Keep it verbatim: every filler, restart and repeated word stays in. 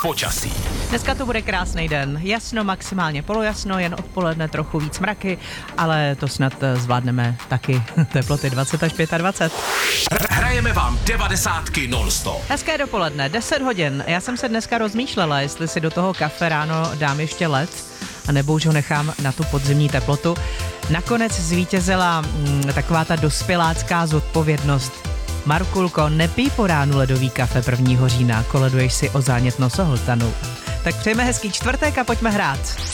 počasí. Dneska to bude krásný den. Jasno, maximálně polojasno, jen odpoledne trochu víc mraky, ale to snad zvládneme taky. Teploty dvacet až dvacet pět. Hrajeme vám devadesátky non-stop. Hezké dopoledne, deset hodin. Já jsem se dneska rozmýšlela, jestli si do toho kafe ráno dám ještě led, a nebo už ho nechám na tu podzimní teplotu. Nakonec zvítězila mm, taková ta dospělácká zodpovědnost. Markulko, nepij po ránu ledový kafe prvního října, koleduješ si o zánět nosohltanu. Tak přejeme hezký čtvrtek a pojďme hrát.